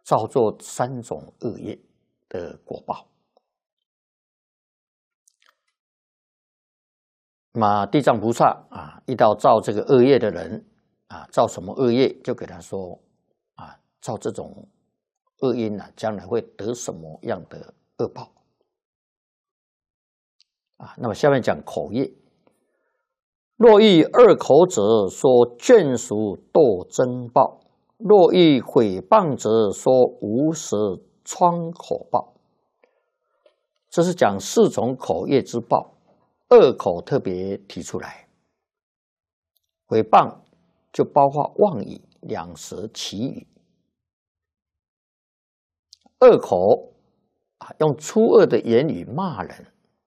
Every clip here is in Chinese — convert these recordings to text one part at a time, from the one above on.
造作3种恶业的果报。那么地藏菩萨遇到造这个恶业的人造什么恶业，就给他说造这种恶因将来会得什么样的恶报那么下面讲口业。若遇恶口者，说眷属堕真报；若遇毁谤者，说无舌疮口报。这是讲4种口业之报，恶口特别提出来。毁谤就包括妄语、两舌、绮语。恶口用粗恶的言语骂人，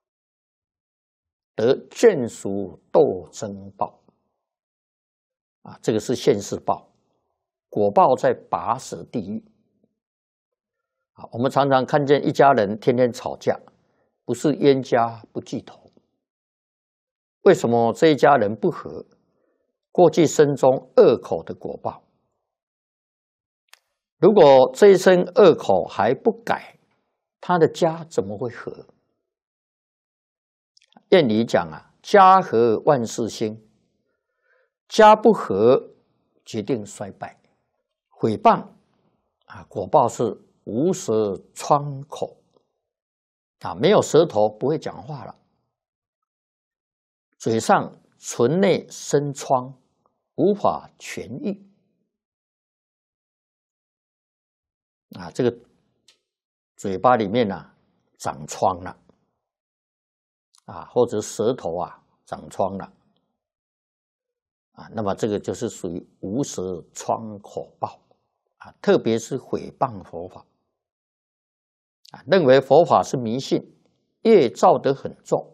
得眷属堕真报这个是现世报，果报在拔舌地狱我们常常看见一家人天天吵架，不是冤家不聚头。为什么这一家人不和？过去生中恶口的果报。如果这一生恶口还不改，他的家怎么会和？谚语讲家和万事兴，家不和决定衰败。毁谤果报是无舌疮口没有舌头不会讲话了，嘴上唇内生疮，无法痊愈这个嘴巴里面长疮了或者舌头长疮了那么这个就是属于无舌疮口报特别是毁谤佛法认为佛法是迷信，业造得很重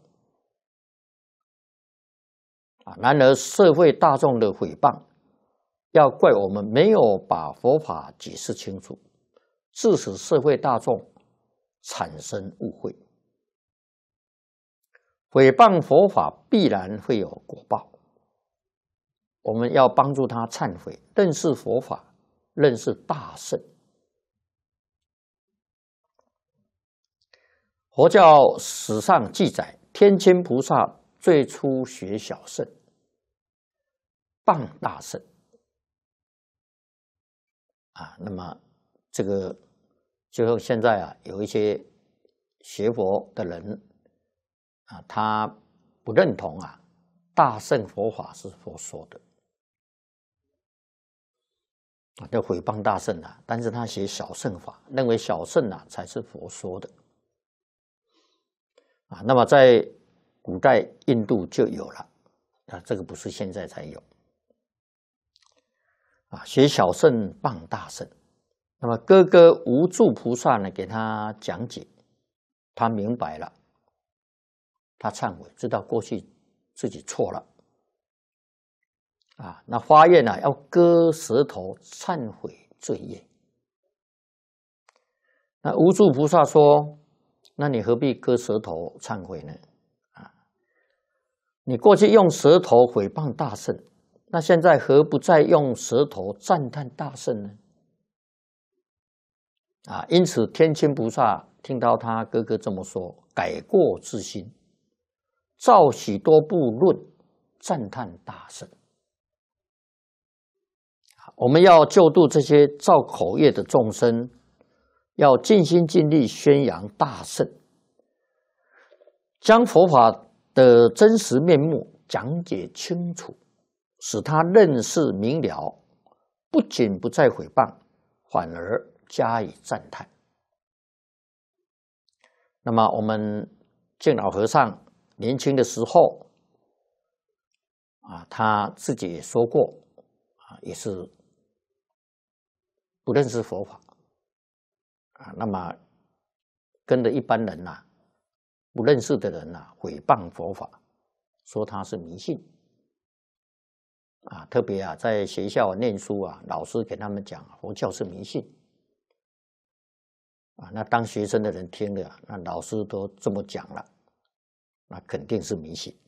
然而社会大众的毁谤，要怪我们没有把佛法解释清楚，致使社会大众产生误会。毁谤佛法必然会有果报，我们要帮助他忏悔，认识佛法，认识大圣。佛教史上记载，天亲菩萨最初学小乘，谤大乘那么这个就现在有一些学佛的人他不认同大乘佛法是佛说的就毁谤大乘但是他学小乘法，认为小乘才是佛说的那么在古代印度就有了这个不是现在才有学小乘谤大乘。那么哥哥无住菩萨呢给他讲解，他明白了，他忏悔，知道过去自己错了那发愿要割舌头忏悔罪业。那无住菩萨说，那你何必割舌头忏悔呢你过去用舌头毁谤大圣，那现在何不再用舌头赞叹大圣呢因此天亲菩萨听到他哥哥这么说，改过自新，造许多部论赞叹大圣。我们要救度这些造口业的众生，要尽心尽力宣扬大圣，将佛法的真实面目讲解清楚，使他认识明了，不仅不再毁谤，反而加以赞叹。那么我们净老和尚年轻的时候他自己也说过也是不认识佛法那么跟着一般人不认识的人毁谤佛法，说他是迷信特别在学校念书老师给他们讲佛教是迷信那当学生的人听了，那老师都这么讲了，那肯定是迷信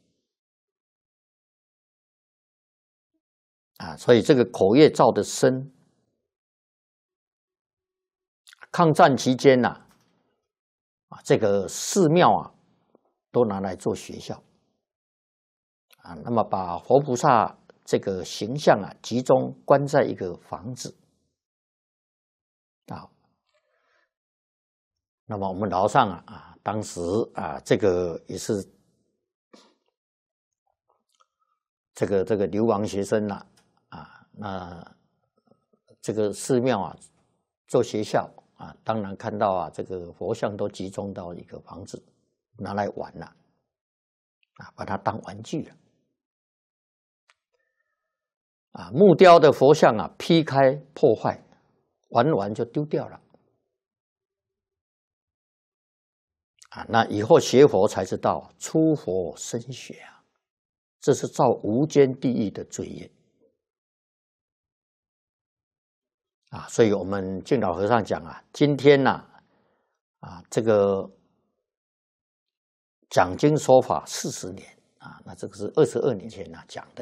所以这个口业造的深抗战期间呐，这个寺庙啊，都拿来做学校啊。那么把活菩萨这个形象啊，集中关在一个房子啊。那么我们楼上当时这个也是这个流亡学生呐那这个寺庙啊做学校当然看到这个佛像都集中到一个房子拿来玩了把它当玩具了木雕的佛像劈开破坏，玩完就丢掉了那以后学佛才知道出佛身血这是造无间地狱的罪业所以我们净老和尚讲今天这个讲经说法40年那这个是22年前讲的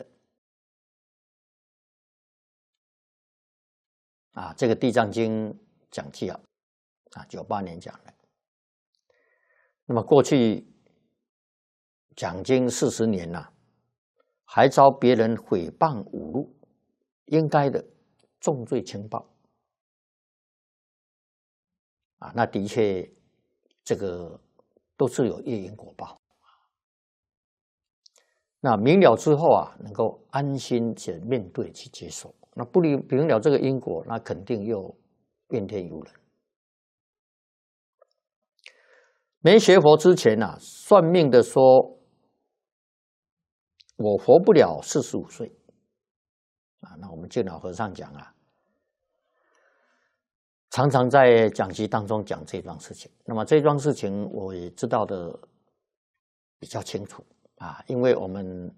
这个地藏经讲记98年讲的。那么过去讲经40年还遭别人诽谤侮辱，应该的重罪轻报那的确这个都是有业因果报那明了之后能够安心去面对去接受。那不明了这个因果，那肯定又怨天尤人。没学佛之前算命的说我活不了45岁那我们净老和尚讲常常在讲集当中讲这桩事情。那么这桩事情我也知道的比较清楚因为我们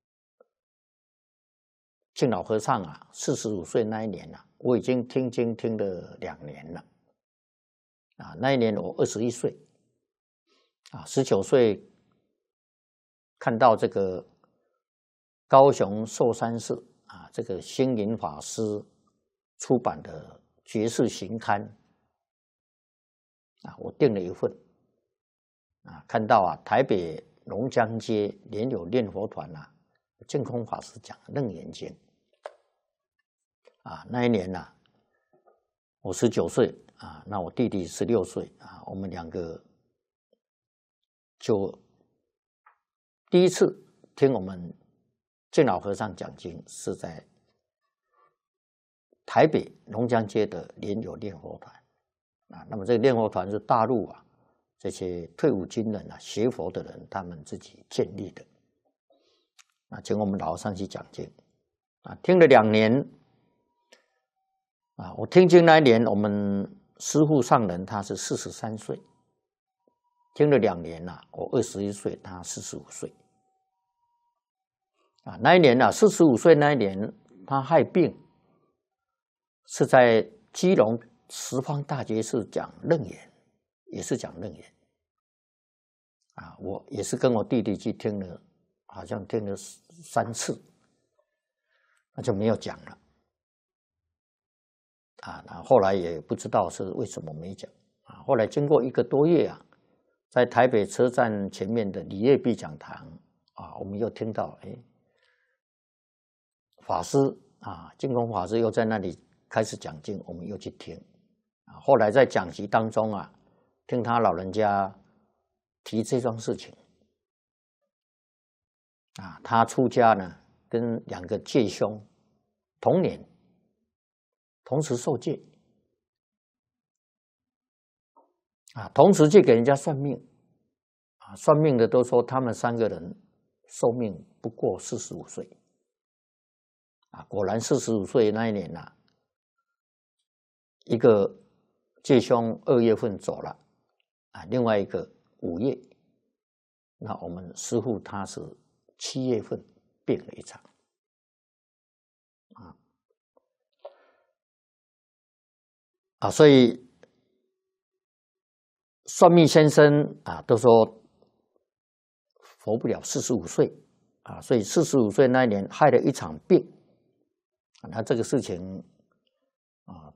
净老和尚45岁那一年我已经听经听了2年了那一年我21岁19岁看到这个高雄寿山寺这个星云法师出版的觉世行刊我订了一份看到台北龙江街连有念佛团净空法师讲《楞严经》那一年我19岁那我弟弟16岁我们2个就第一次听我们净老和尚讲经是在台北龙江街的莲友念佛团那么这个念佛团是大陆这些退伍军人学佛的人他们自己建立的请我们老和尚去讲经听了2年我听经那一年我们师父上人他是43岁，听了2年我21岁，他45岁那一年45岁那一年他害病，是在基隆十方大觉寺讲楞严，也是讲楞严我也是跟我弟弟去听了，好像听了3次，那就没有讲了那后来也不知道是为什么没讲后来经过1个多月在台北车站前面的礼业必讲堂我们又听到法师净空法师又在那里开始讲经，我们又去听后来在讲集当中听他老人家提这桩事情他出家呢跟2个戒兄同年同时受戒同时去给人家算命算命的都说他们3个人寿命不过45岁果然45岁那一年一个戒兄2月份走了另外一个5月，那我们师父他是7月份病了一场所以算命先生都说活不了45岁所以45岁那一年害了一场病那这个事情